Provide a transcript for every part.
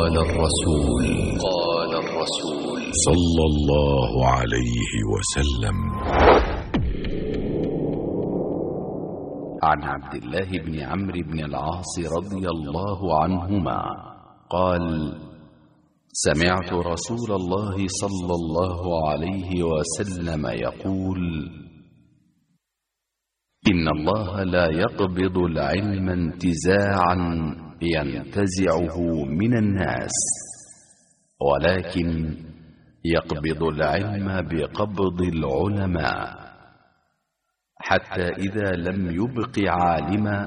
قال الرسول صلى الله عليه وسلم: عن عبد الله بن عمرو بن العاص رضي الله عنهما قال: سمعت رسول الله صلى الله عليه وسلم يقول: إن الله لا يقبض العلم انتزاعا ينتزعه من الناس، ولكن يقبض العلم بقبض العلماء، حتى إذا لم يبق عالما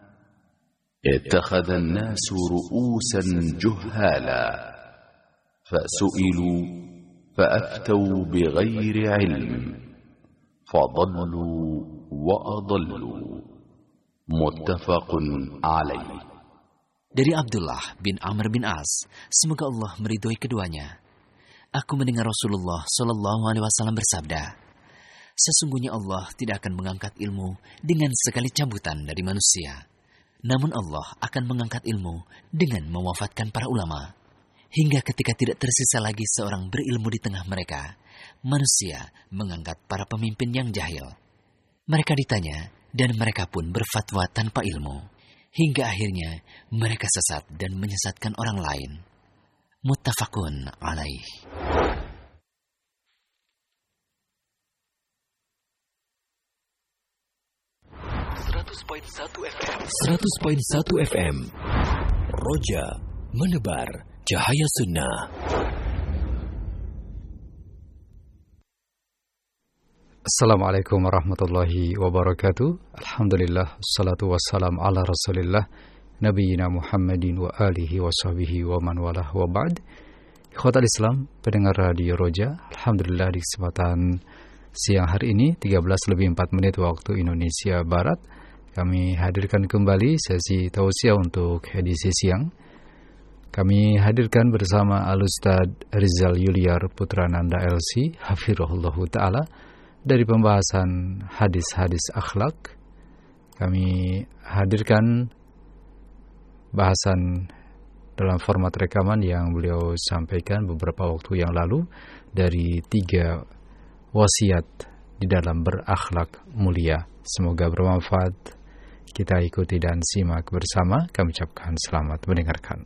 اتخذ الناس رؤوسا جهالا، فسئلوا فأفتوا بغير علم فضلوا وأضلوا. متفق عليه. Dari Abdullah bin Amr bin As, semoga Allah meridhoi keduanya. Aku mendengar Rasulullah Shallallahu Alaihi Wasallam bersabda, sesungguhnya Allah tidak akan mengangkat ilmu dengan sekali cabutan dari manusia. Namun Allah akan mengangkat ilmu dengan mewafatkan para ulama. Hingga ketika tidak tersisa lagi seorang berilmu di tengah mereka, manusia mengangkat para pemimpin yang jahil. Mereka ditanya dan mereka pun berfatwa tanpa ilmu. Hingga akhirnya mereka sesat dan menyesatkan orang lain. Muttafaqun alaih. .1 FM Roja menebar cahaya sunnah. Assalamualaikum warahmatullahi wabarakatuh. Alhamdulillah, wassalatu wassalam ala rasulillah Nabiyyina Muhammadin wa alihi wa sahbihi wa man walah wa ba'd. Ikhwatal Islam, pendengar Radio Roja, Alhamdulillah di kesempatan siang hari ini 13:04 waktu Indonesia Barat, kami hadirkan kembali sesi tausiah untuk edisi siang. Kami hadirkan bersama Al-Ustaz Rizal Yuliar Putrananda LC Hafirullahu Ta'ala dari pembahasan hadis-hadis akhlak. Kami hadirkan bahasan dalam format rekaman yang beliau sampaikan beberapa waktu yang lalu dari 3 wasiat di dalam berakhlak mulia. Semoga bermanfaat. Kita ikuti dan simak bersama. Kami ucapkan selamat mendengarkan.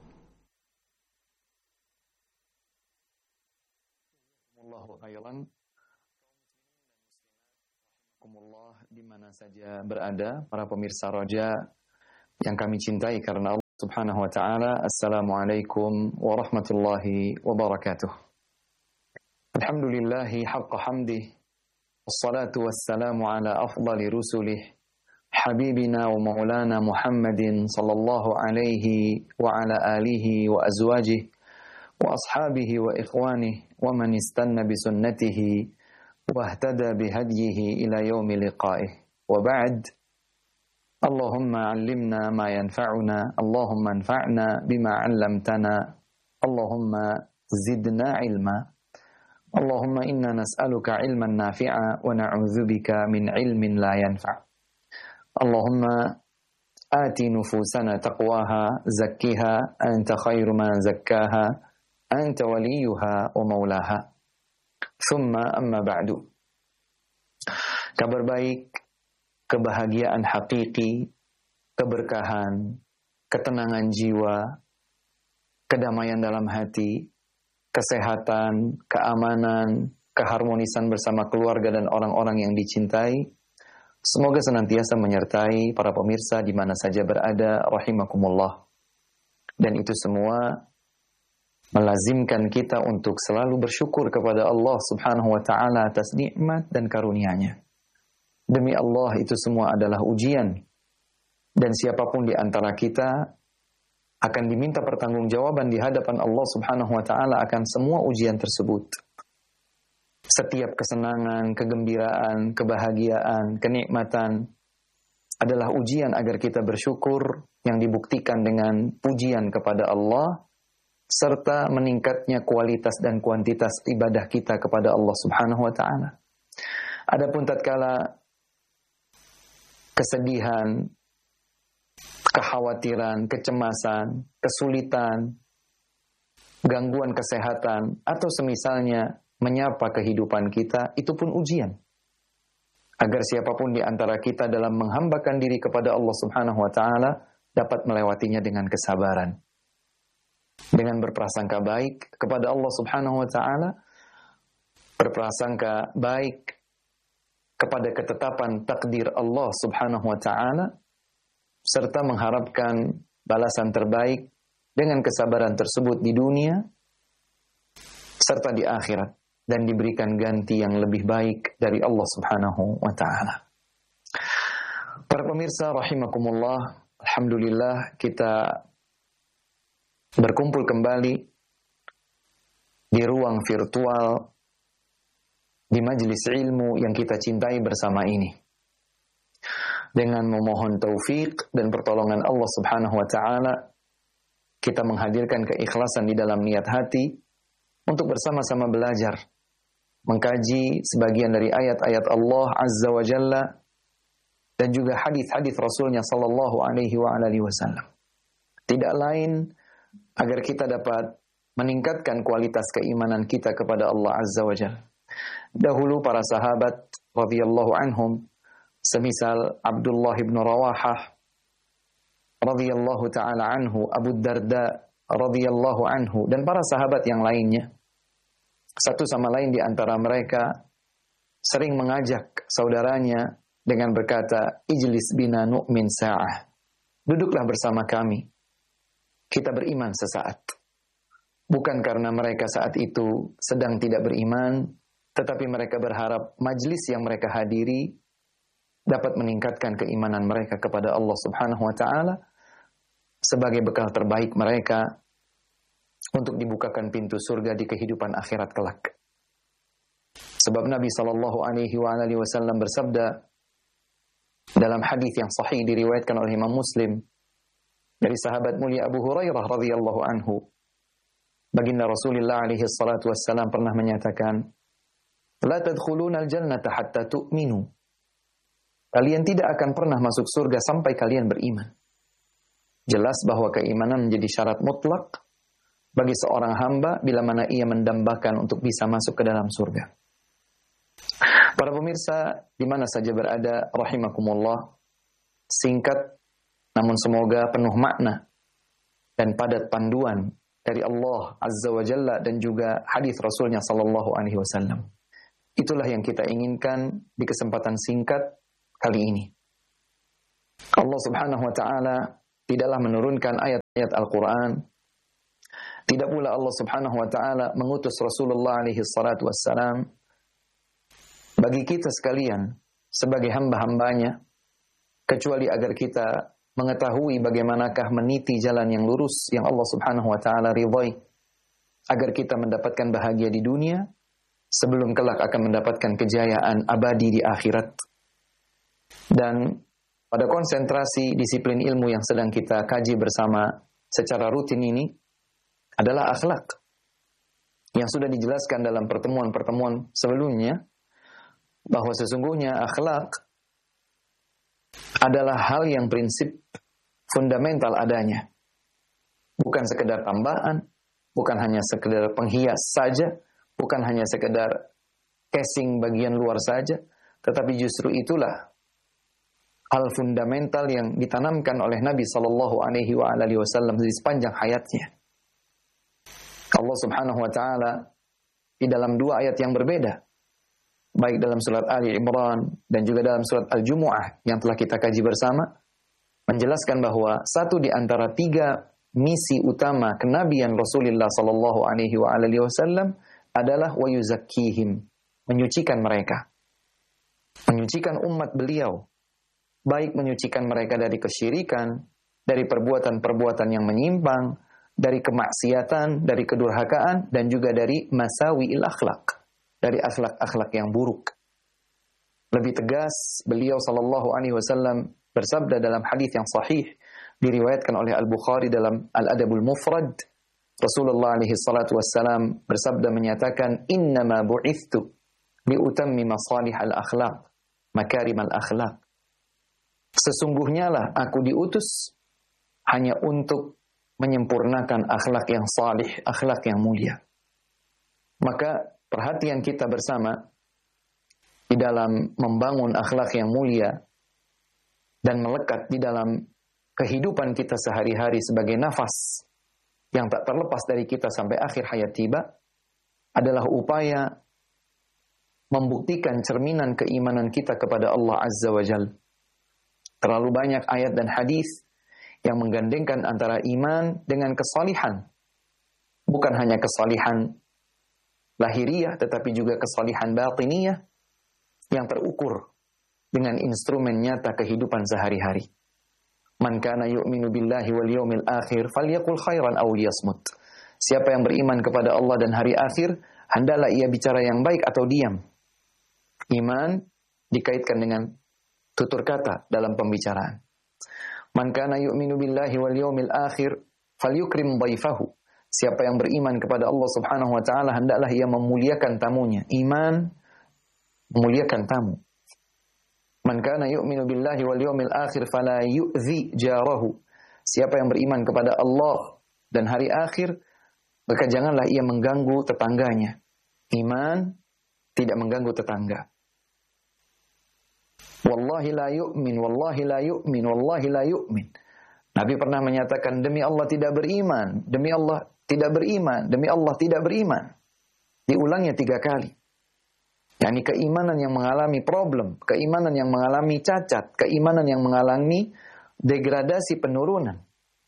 Di mana saja berada para pemirsa Roja yang kami cintai karena Allah Subhanahu wa taala. Assalamualaikum warahmatullahi wabarakatuh. Alhamdulillahi haqqa hamdih, wassalatu wassalamu ala afdali rusulih, habibina wa maulana Muhammadin sallallahu alaihi wa ala alihi wa azwajih wa ashabihi wa ikhwanih wa man istanna bi sunnatihi واهتدى بهديه إلى يوم لقائه وبعد. اللهم علمنا ما ينفعنا، اللهم انفعنا بما علمتنا، اللهم زدنا علما، اللهم إنا نسألك علما نافعا ونعوذ بك من علم لا ينفع. اللهم آت نفوسنا تقواها زكها أنت خير من زكاها أنت وليها ومولاها. Summa amma ba'du. Kabar baik, kebahagiaan hakiki, keberkahan, ketenangan jiwa, kedamaian dalam hati, kesehatan, keamanan, keharmonisan bersama keluarga dan orang-orang yang dicintai, semoga senantiasa menyertai para pemirsa di mana saja berada, rahimakumullah. Dan itu semua melazimkan kita untuk selalu bersyukur kepada Allah Subhanahu wa ta'ala atas nikmat dan karunia-Nya. Demi Allah, itu semua adalah ujian. Dan siapapun di antara kita akan diminta pertanggungjawaban di hadapan Allah Subhanahu wa ta'ala akan semua ujian tersebut. Setiap kesenangan, kegembiraan, kebahagiaan, kenikmatan adalah ujian agar kita bersyukur yang dibuktikan dengan pujian kepada Allah serta meningkatnya kualitas dan kuantitas ibadah kita kepada Allah Subhanahu wa ta'ala. Adapun tatkala kesedihan, kekhawatiran, kecemasan, kesulitan, gangguan kesehatan, atau semisalnya menyapa kehidupan kita, itu pun ujian. Agar siapapun di antara kita dalam menghambakan diri kepada Allah Subhanahu wa Ta'ala dapat melewatinya dengan kesabaran. Dengan berprasangka baik kepada Allah Subhanahu wa Ta'ala, berprasangka baik kepada ketetapan takdir Allah Subhanahu wa Ta'ala, serta mengharapkan balasan terbaik dengan kesabaran tersebut di dunia serta di akhirat, dan diberikan ganti yang lebih baik dari Allah Subhanahu wa Ta'ala. Para pemirsa rahimakumullah, alhamdulillah kita berkumpul kembali di ruang virtual di majelis ilmu yang kita cintai bersama ini, dengan memohon taufik dan pertolongan Allah Subhanahu wa Ta'ala. Kita menghadirkan keikhlasan di dalam niat hati untuk bersama-sama belajar, mengkaji sebagian dari ayat-ayat Allah Azza wa Jalla dan juga hadis-hadis Rasulnya sallallahu alaihi wa alihi wasallam. Tidak lain agar kita dapat meningkatkan kualitas keimanan kita kepada Allah Azza wa Jalla. Dahulu para sahabat radhiyallahu anhum, semisal Abdullah bin Rawahah radhiyallahu taala anhu, Abu Darda radhiyallahu anhu, dan para sahabat yang lainnya, satu sama lain di antara mereka sering mengajak saudaranya dengan berkata, "Ijlis bina nu'min sa'ah." Duduklah bersama kami, kita beriman sesaat. Bukan karena mereka saat itu sedang tidak beriman, tetapi mereka berharap majlis yang mereka hadiri dapat meningkatkan keimanan mereka kepada Allah Subhanahu wa Ta'ala sebagai bekal terbaik mereka untuk dibukakan pintu surga di kehidupan akhirat kelak. Sebab Nabi sallallahu alaihi wasallam bersabda dalam hadis yang sahih diriwayatkan oleh Imam Muslim dari sahabat mulia Abu Hurairah radhiyallahu anhu, baginda Rasulullah alaihi salatu wassalam pernah menyatakan, "La tadkhuluna al-jannata hatta tu'minu." Kalian tidak akan pernah masuk surga sampai kalian beriman. Jelas bahwa keimanan menjadi syarat mutlak bagi seorang hamba bila mana ia mendambakan untuk bisa masuk ke dalam surga. Para pemirsa di mana saja berada rahimakumullah, singkat namun semoga penuh makna dan padat panduan dari Allah Azza wa Jalla dan juga hadis Rasulnya sallallahu alaihi wasallam. Itulah yang kita inginkan di kesempatan singkat kali ini. Allah Subhanahu wa Ta'ala tidaklah menurunkan ayat-ayat Al-Quran. Tidak pula Allah Subhanahu wa Ta'ala mengutus Rasulullah alaihi salatu wassalam bagi kita sekalian sebagai hamba-hambanya, kecuali agar kita mengetahui bagaimanakah meniti jalan yang lurus yang Allah Subhanahu wa Ta'ala ridhai, agar kita mendapatkan bahagia di dunia sebelum kelak akan mendapatkan kejayaan abadi di akhirat. Dan pada konsentrasi disiplin ilmu yang sedang kita kaji bersama secara rutin ini adalah akhlak. Yang sudah dijelaskan dalam pertemuan-pertemuan sebelumnya, bahwa sesungguhnya akhlak adalah hal yang prinsip fundamental adanya. Bukan sekedar tambahan, bukan hanya sekedar penghias saja, bukan hanya sekedar casing bagian luar saja, tetapi justru itulah hal fundamental yang ditanamkan oleh Nabi sallallahu alaihi wasallam di sepanjang hayatnya. Allah Subhanahu wa Ta'ala di dalam dua ayat yang berbeda, baik dalam surat Ali Imran dan juga dalam surat Al-Jumu'ah yang telah kita kaji bersama, menjelaskan bahwa satu di antara tiga misi utama kenabian Rasulullah sallallahu alaihi wasallam adalah wa yuzakkihim, menyucikan mereka, menyucikan umat beliau, baik menyucikan mereka dari kesyirikan, dari perbuatan-perbuatan yang menyimpang, dari kemaksiatan, dari kedurhakaan, dan juga dari masawi'il akhlak, dari akhlak-akhlak yang buruk. Lebih tegas, beliau sallallahu alaihi wasallam bersabda dalam hadis yang sahih diriwayatkan oleh Al-Bukhari dalam Al-Adabul Mufrad. Rasulullah alaihi salatu wassalam bersabda menyatakan, "Innama bu'ithtu liutammima salihal akhlaq, makarimal akhlaq." Sesungguhnya lah aku diutus hanya untuk menyempurnakan akhlak yang salih, akhlak yang mulia. Maka perhatian kita bersama di dalam membangun akhlak yang mulia dan melekat di dalam kehidupan kita sehari-hari sebagai nafas yang tak terlepas dari kita sampai akhir hayat tiba adalah upaya membuktikan cerminan keimanan kita kepada Allah Azza wa Jalla. Terlalu banyak ayat dan hadis yang menggandengkan antara iman dengan kesalihan. Bukan hanya kesalihan lahiriah, tetapi juga kesalihan batiniyah yang terukur dengan instrumen nyata kehidupan sehari-hari. Man kana yu'minu billahi wal yawmil akhir falyaqul khairan aw liyasmut. Siapa yang beriman kepada Allah dan hari akhir, hendaklah ia bicara yang baik atau diam. Iman dikaitkan dengan tutur kata dalam pembicaraan. Man kana yu'minu billahi wal yawmil akhir falyukrim dhaifahu. Siapa yang beriman kepada Allah Subhanahu wa taala, hendaklah ia memuliakan tamunya. Iman memuliakan tamu. Man kana yu'minu billahi wal yawmil akhir fala yu'zi jarahu. Siapa yang beriman kepada Allah dan hari akhir, maka janganlah ia mengganggu tetangganya. Iman tidak mengganggu tetangga. Wallahi la yu'min, wallahi la yu'min, wallahi la yu'min. Nabi pernah menyatakan, demi Allah tidak beriman, demi Allah tidak beriman, demi Allah tidak beriman. Diulangnya 3 kali. yakni keimanan yang mengalami problem, keimanan yang mengalami cacat, keimanan yang mengalami degradasi penurunan.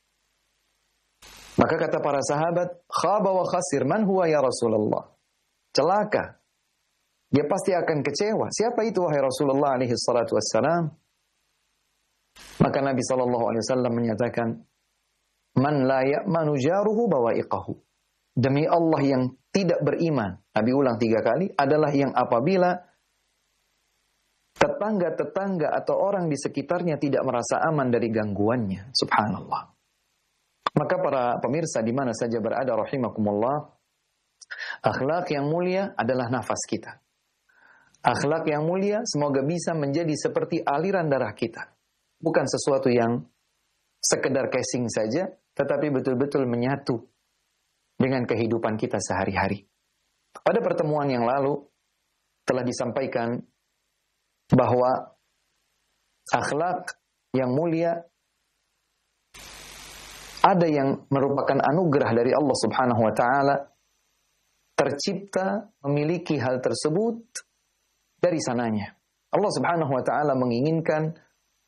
Maka kata para sahabat, khaba wa khasir, man huwa ya Rasulullah? Celaka. Dia pasti akan kecewa. Siapa itu wahai Rasulullah alaihi salatu wassalam? Maka Nabi sallallahu alaihi wasallam menyatakan, man la ya'manu jaruhu bawa'iqahu. Demi Allah yang tidak beriman, Nabi ulang 3 kali, adalah yang apabila tetangga-tetangga atau orang di sekitarnya tidak merasa aman dari gangguannya. Subhanallah. Maka para pemirsa di mana saja berada rahimakumullah, akhlak yang mulia adalah nafas kita. Akhlak yang mulia semoga bisa menjadi seperti aliran darah kita. Bukan sesuatu yang sekedar casing saja, tetapi betul-betul menyatu dengan kehidupan kita sehari-hari. Pada pertemuan yang lalu telah disampaikan bahwa akhlak yang mulia ada yang merupakan anugerah dari Allah Subhanahu wa taala, tercipta memiliki hal tersebut dari sananya. Allah Subhanahu wa taala menginginkan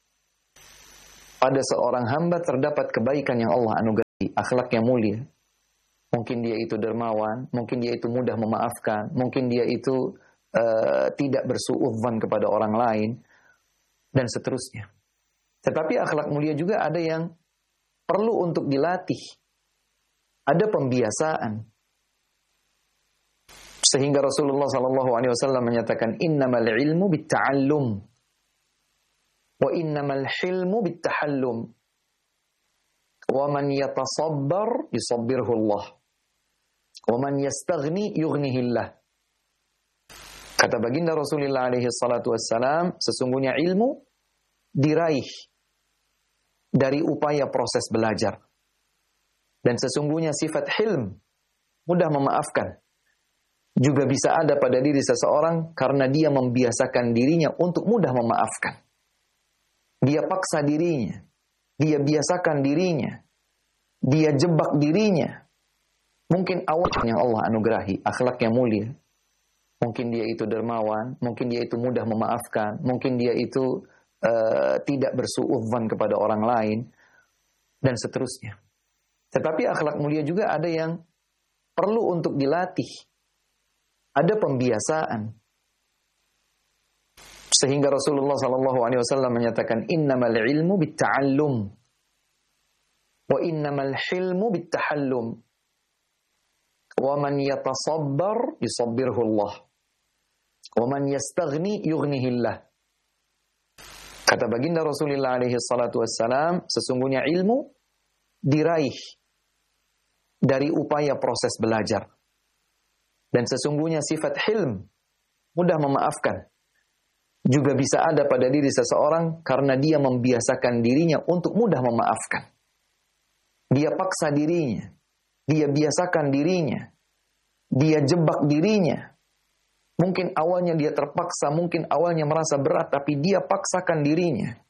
pada seorang hamba terdapat kebaikan yang Allah anugerahi, akhlak yang mulia. Mungkin dia itu dermawan, mungkin dia itu mudah memaafkan, mungkin dia itu tidak bersuudzon kepada orang lain, dan seterusnya. Tetapi akhlak mulia juga ada yang perlu untuk dilatih. Ada pembiasaan. Sehingga Rasulullah SAW menyatakan, innamal ilmu bitta'allum, wa innamal hilmu bittahallum, wa man yatasabbar yusabbirhu Allah, wa man yastaghni yughnihillah. Kata baginda Rasulullah alaihi salatu wassalam, sesungguhnya ilmu diraih dari upaya proses belajar. Dan sesungguhnya sifat hilm, mudah memaafkan, juga bisa ada pada diri seseorang karena dia membiasakan dirinya untuk mudah memaafkan. Dia paksa dirinya, dia biasakan dirinya, dia jebak dirinya. Mungkin awal yang Allah anugerahi, akhlak yang mulia. Mungkin dia itu dermawan, mungkin dia itu mudah memaafkan, mungkin dia itu tidak bersuudzon kepada orang lain, dan seterusnya. Tetapi akhlak mulia juga ada yang perlu untuk dilatih. Ada pembiasaan. Sehingga Rasulullah SAW menyatakan, innamal ilmu bitta'allum, wa innamal hilmu bittahallum, wa man yatasabbar yusabbirhu Allah, wa man yastaghni yughnihillah. Kata baginda Rasulullah alaihi salatu wassalam, sesungguhnya ilmu diraih dari upaya proses belajar. Dan sesungguhnya sifat hilm, mudah memaafkan, juga bisa ada pada diri seseorang karena dia membiasakan dirinya untuk mudah memaafkan. Dia paksa dirinya. Dia biasakan dirinya. Dia jebak dirinya. Mungkin awalnya dia terpaksa, mungkin awalnya merasa berat, tapi dia paksakan dirinya.